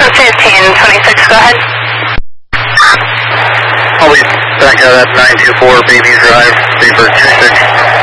1526, go ahead. I'll be back out at 924 Baby Drive, Beaver 26.